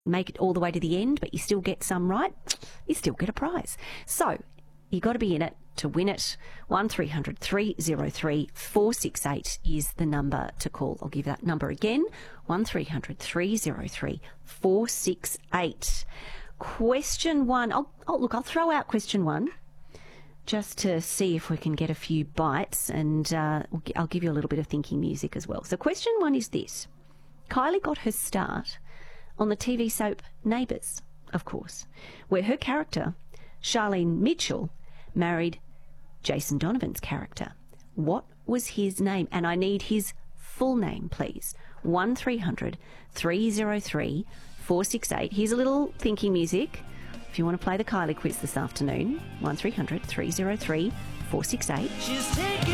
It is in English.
make it all the way to the end, but you still get some right, you still get a prize. So you got to be in it to win it. 1300 303 468 is the number to call. I'll give that number again, 1300 303 468. Question one. I'll throw out question one just to see if we can get a few bites, and I'll give you a little bit of thinking music as well. So question one is this. Kylie got her start on the TV soap Neighbours, of course, where her character, Charlene Mitchell, married Jason Donovan's character. What was his name? And I need his full name, please. 1300 303 468. Here's a little thinking music if you want to play the Kylie quiz this afternoon. 1300 303 468.